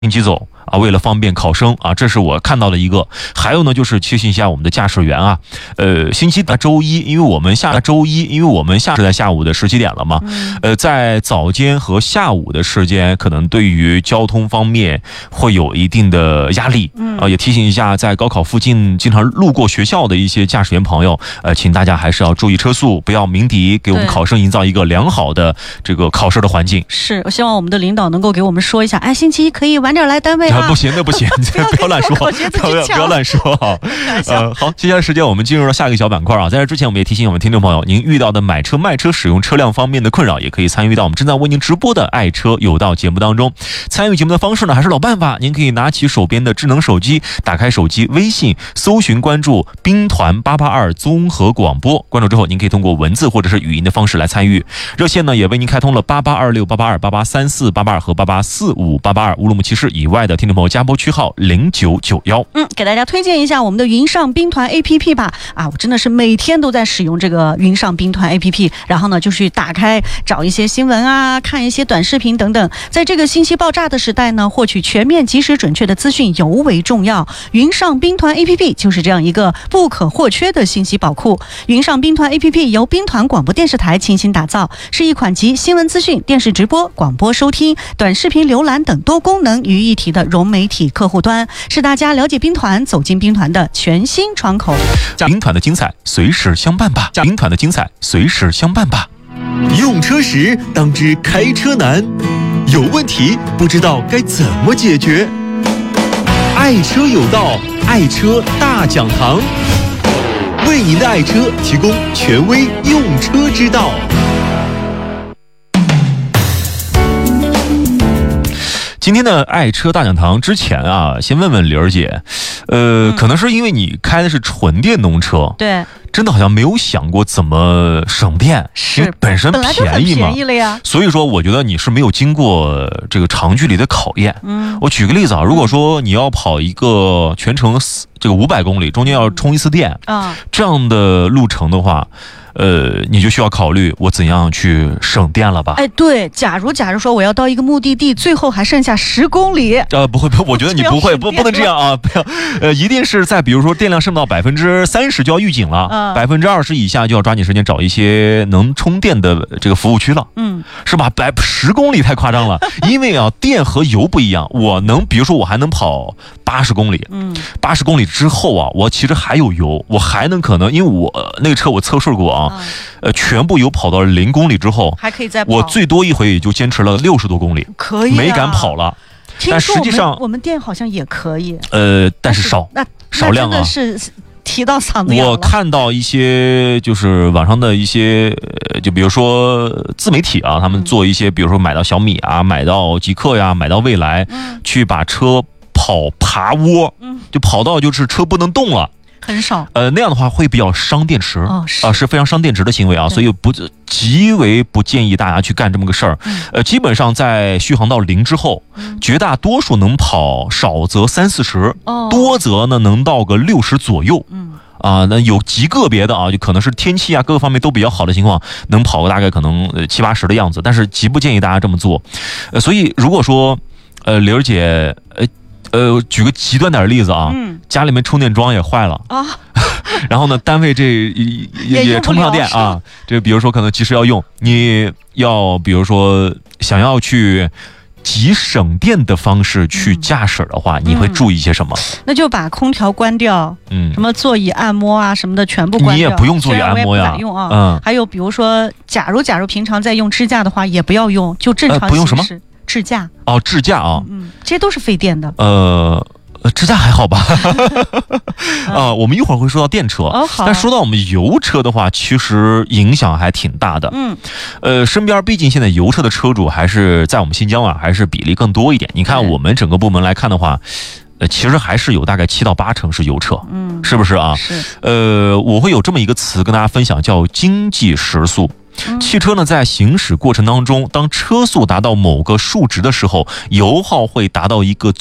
机走啊，为了方便考生啊，这是我看到的一个。还有呢，就是提醒一下我们的驾驶员啊，星期的周一，因为我们下是在下午的17点了嘛，在早间和下午的时间，可能对于交通方面会有一定的压力啊，也提醒一下在高考附近经常路过学校的一些驾驶员朋友，请大家还是要注意车速，不要鸣笛，给我们考生营造一个良好的这个考试的环境。 是，我希望我们的领导能够给我们说一下，哎，星期一可以晚点来单位啊。 不行，那不行，不要乱说，不要乱说啊。好，接下来时间我们进入到下一个小板块啊。在这之前，我们也提醒我们听众朋友，您遇到的买车卖车使用车辆方面的困扰，也可以参与到我们正在为您直播的爱车有道节目当中。参与节目的方式呢，还是老办法，您可以拿起手边的智能手机，打开手机微信，搜寻关注兵团882综合广播，关注之后，您可以通过文字或者是语音的方式来参与。热线呢，也为您开通了88268828834882和88458822，乌鲁木齐市以外的听众朋友加拨区号0991。 给大家推荐一下我们的云上兵团 APP 吧。啊，我真的是每天都在使用这个云上兵团 APP， 然后呢就去打开找一些新闻啊，看一些短视频等等。在这个信息爆炸的时代呢，获取全面、及时、准确的资讯尤为重要。云上兵团 APP 就是这样一个不可或缺的信息宝库。云上兵团 APP 由兵团广播电视台倾心打造，是一款集新闻资讯、电视直播、广播收听、短视频浏览等多功能于一体的融媒体客户端，是大家了解兵团、走进兵团的全新窗口。 兵团的精彩随时相伴吧，兵团的精彩随时相伴吧。 用车时当知开车难，有问题不知道该怎么解决。爱车有道，爱车大讲堂，为您的爱车提供权威用车之道。 今天的爱车大讲堂之前啊，先问问李儿姐，可能是因为你开的是纯电动车， 对， 真的好像没有想过怎么省电，因为本身便宜嘛， 本来就很便宜了呀。 所以说，我觉得你是没有经过这个长距离的考验。我举个例子啊，如果说你要跑一个全程这个500公里，中间要充一次电这样的路程的话，你就需要考虑我怎样去省电了吧？ 哎，对，假如说我要到一个目的地，最后还剩下10公里， 不会，我觉得你不会，不能这样啊，不要，一定是在比如说电量剩到30%就要预警了，20%以下就要抓紧时间找一些能充电的这个服务区了，是吧？10公里太夸张了，因为啊，电和油不一样，比如说我还能跑80公里，80公里之后啊，我其实还有油，我还能可能，因为我那个车我测试过啊。全部油跑到0公里之后， 还可以再跑。 我最多一回也就坚持了60多公里， 可以， 没敢跑了。但实际上我们店好像也可以， 但是少量啊， 真的是提到嗓子眼了。 我看到一些就是网上的一些，就比如说自媒体啊，他们做一些，比如说买到小米啊，买到极客呀，买到蔚来，去把车跑爬窝，就跑到就是车不能动了。 很少， 那样的话会比较伤电池，是非常伤电池的行为啊，所以极为不建议大家去干这么个事儿。基本上在续航到0之后，绝大多数能跑少则30-40，多则呢能到个60左右。那有极个别的啊，就可能是天气啊各个方面都比较好的情况，能跑个大概可能70-80的样子，但是极不建议大家这么做。所以如果说李儿姐举个极端点的例子啊，家里面充电桩也坏了啊，然后呢，单位这也充不上电啊，这比如说可能及时要用，你要比如说想要去极省电的方式去驾驶的话，你会注意些什么？ 那就把空调关掉，什么座椅按摩啊什么的全部关掉。 你也不用座椅按摩呀， 用啊。还有比如说，假如平常在用支架的话，也不要用，就正常不用什么支架支架啊， 这些都是费电的。 支架还好吧？我们一会儿会说到电车，但说到我们油车的话，其实影响还挺大的。身边毕竟现在油车的车主还是在我们新疆啊，还是比例更多一点。你看我们整个部门来看的话，其实还是有大概7到8成是油车，是不是啊？ 是。 我会有这么一个词跟大家分享，叫经济时速。汽车呢，在行驶过程当中，当车速达到某个数值的时候，油耗会达到一个